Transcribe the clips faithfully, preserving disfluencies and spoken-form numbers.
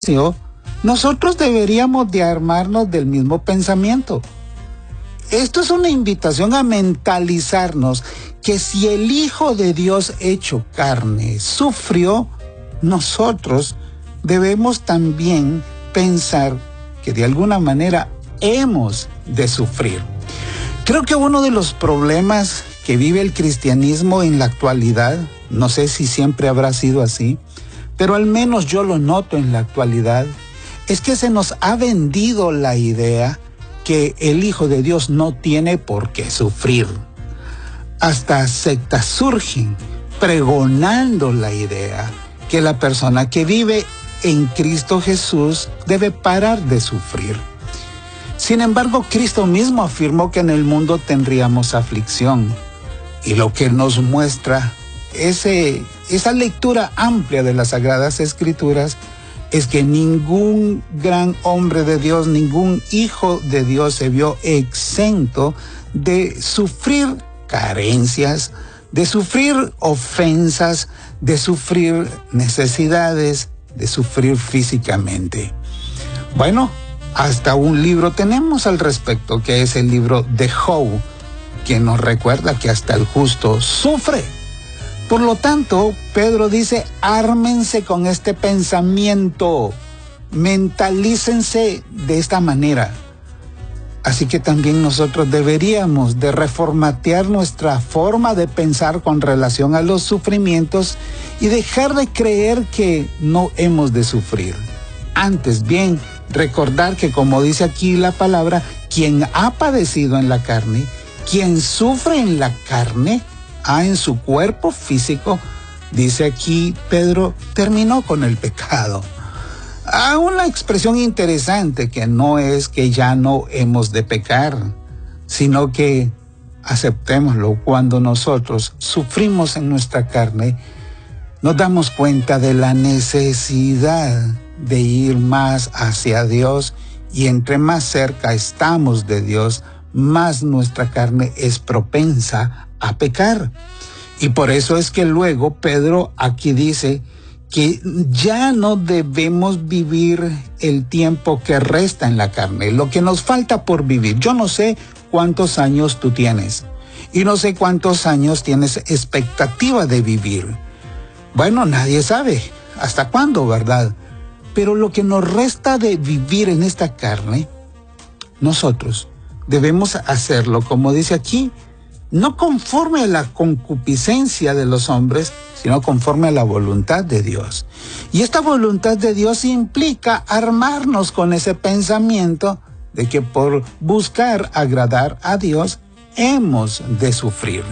nosotros deberíamos de armarnos del mismo pensamiento. Esto es una invitación a mentalizarnos que si el Hijo de Dios hecho carne sufrió, nosotros debemos también pensar que de alguna manera hemos de sufrir. Creo que uno de los problemas que vive el cristianismo en la actualidad, no sé si siempre habrá sido así, pero al menos yo lo noto en la actualidad, es que se nos ha vendido la idea que el Hijo de Dios no tiene por qué sufrir. Hasta sectas surgen pregonando la idea que la persona que vive en Cristo Jesús debe parar de sufrir. Sin embargo, Cristo mismo afirmó que en el mundo tendríamos aflicción. Y lo que nos muestra ese, esa lectura amplia de las Sagradas Escrituras es que ningún gran hombre de Dios, ningún hijo de Dios se vio exento de sufrir carencias, de sufrir ofensas, de sufrir necesidades, de sufrir físicamente. Bueno, hasta un libro tenemos al respecto, que es el libro de Job, que nos recuerda que hasta el justo sufre. Por lo tanto, Pedro dice, ármense con este pensamiento, mentalícense de esta manera. Así que también nosotros deberíamos de reformatear nuestra forma de pensar con relación a los sufrimientos y dejar de creer que no hemos de sufrir. Antes bien, recordar que, como dice aquí la palabra, quien ha padecido en la carne, quien sufre en la carne, ah, en su cuerpo físico, dice aquí Pedro, terminó con el pecado. Ah, una expresión interesante que no es que ya no hemos de pecar, sino que aceptémoslo. Cuando nosotros sufrimos en nuestra carne, nos damos cuenta de la necesidad de ir más hacia Dios, y entre más cerca estamos de Dios, más nuestra carne es propensa a pecar. Y por eso es que luego Pedro aquí dice que ya no debemos vivir el tiempo que resta en la carne, lo que nos falta por vivir. Yo no sé cuántos años tú tienes y no sé cuántos años tienes expectativa de vivir. Bueno, nadie sabe hasta cuándo, ¿verdad? Pero lo que nos resta de vivir en esta carne, nosotros debemos hacerlo, como dice aquí, no conforme a la concupiscencia de los hombres, sino conforme a la voluntad de Dios. Y esta voluntad de Dios implica armarnos con ese pensamiento de que por buscar agradar a Dios hemos de sufrir.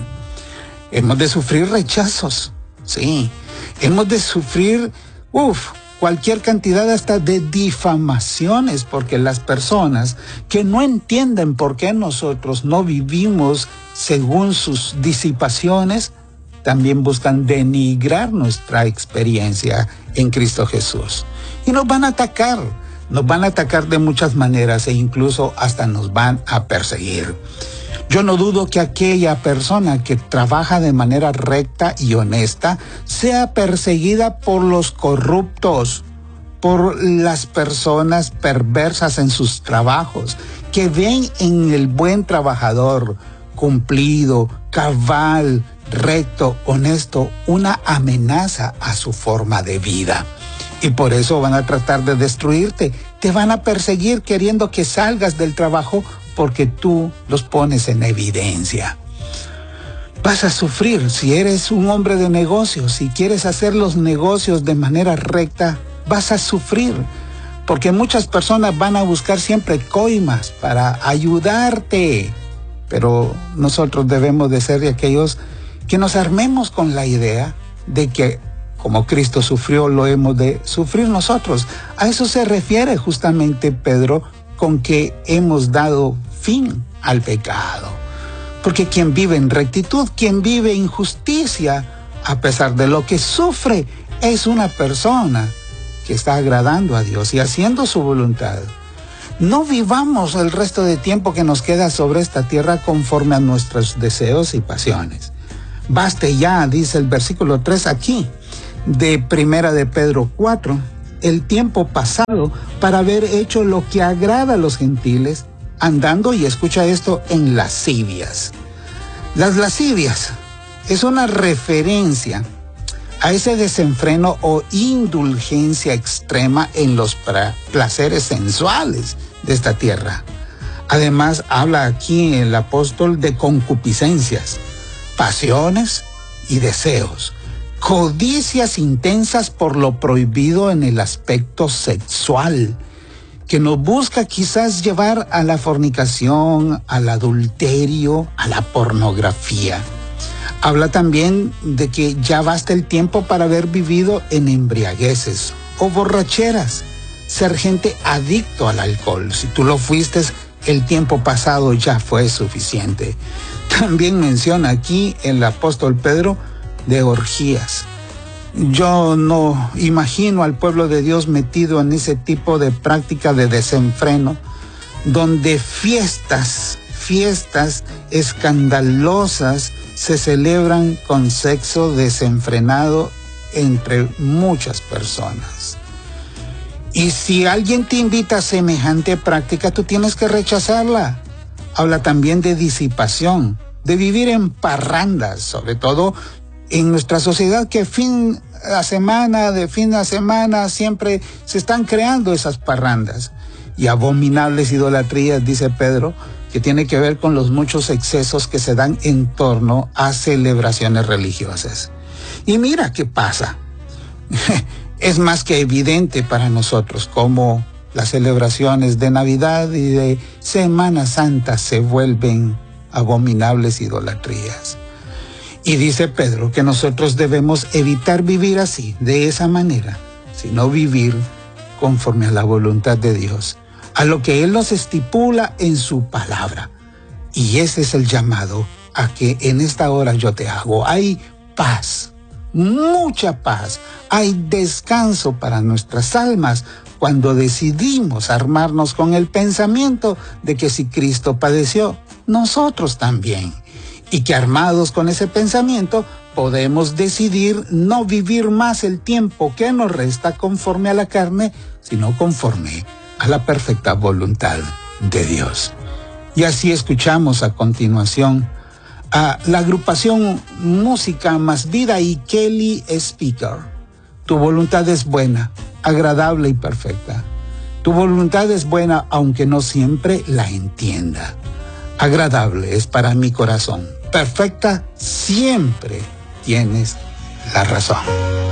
Hemos de sufrir rechazos, sí. Hemos de sufrir, uff, cualquier cantidad hasta de difamaciones, porque las personas que no entienden por qué nosotros no vivimos según sus disipaciones, también buscan denigrar nuestra experiencia en Cristo Jesús. Y nos van a atacar, nos van a atacar de muchas maneras e incluso hasta nos van a perseguir. Yo no dudo que aquella persona que trabaja de manera recta y honesta sea perseguida por los corruptos, por las personas perversas en sus trabajos, que ven en el buen trabajador, cumplido, cabal, recto, honesto, una amenaza a su forma de vida. Y por eso van a tratar de destruirte, te van a perseguir queriendo que salgas del trabajo porque tú los pones en evidencia. Vas a sufrir si eres un hombre de negocios, si quieres hacer los negocios de manera recta, vas a sufrir, porque muchas personas van a buscar siempre coimas para ayudarte, pero nosotros debemos de ser de aquellos que nos armemos con la idea de que como Cristo sufrió, lo hemos de sufrir nosotros. A eso se refiere justamente Pedro con que hemos dado fin al pecado. Porque quien vive en rectitud, quien vive en justicia, a pesar de lo que sufre, es una persona que está agradando a Dios y haciendo su voluntad. No vivamos el resto de tiempo que nos queda sobre esta tierra conforme a nuestros deseos y pasiones. Baste ya, dice el versículo tres aquí, de Primera de Pedro cuatro, el tiempo pasado para haber hecho lo que agrada a los gentiles, andando, y escucha esto, en lascivias. Las lascivias es una referencia a ese desenfreno o indulgencia extrema en los placeres sensuales de esta tierra. Además, habla aquí el apóstol de concupiscencias, pasiones y deseos, codicias intensas por lo prohibido en el aspecto sexual, que nos busca quizás llevar a la fornicación, al adulterio, a la pornografía. Habla también de que ya basta el tiempo para haber vivido en embriagueces o borracheras, ser gente adicto al alcohol. Si tú lo fuiste, el tiempo pasado ya fue suficiente. También menciona aquí el apóstol Pedro de orgías. Yo no imagino al pueblo de Dios metido en ese tipo de práctica de desenfreno, donde fiestas, fiestas escandalosas se celebran con sexo desenfrenado entre muchas personas. Y si alguien te invita a semejante práctica, tú tienes que rechazarla. Habla también de disipación, de vivir en parrandas, sobre todo en nuestra sociedad, que fin a semana, de fin a semana, siempre se están creando esas parrandas. Y abominables idolatrías, dice Pedro, que tiene que ver con los muchos excesos que se dan en torno a celebraciones religiosas. Y mira qué pasa. Es más que evidente para nosotros cómo las celebraciones de Navidad y de Semana Santa se vuelven abominables idolatrías. Y dice Pedro que nosotros debemos evitar vivir así, de esa manera, sino vivir conforme a la voluntad de Dios, a lo que Él nos estipula en su palabra. Y ese es el llamado a que en esta hora yo te hago. Hay paz, mucha paz, hay descanso para nuestras almas cuando decidimos armarnos con el pensamiento de que si Cristo padeció, nosotros también. Y que armados con ese pensamiento podemos decidir no vivir más el tiempo que nos resta conforme a la carne, sino conforme a la perfecta voluntad de Dios. Y así escuchamos a continuación a la agrupación Música Más Vida y Kelly Speaker. Tu voluntad es buena, agradable y perfecta. Tu voluntad es buena aunque no siempre la entienda. Agradable es para mi corazón. Perfecta, siempre tienes la razón.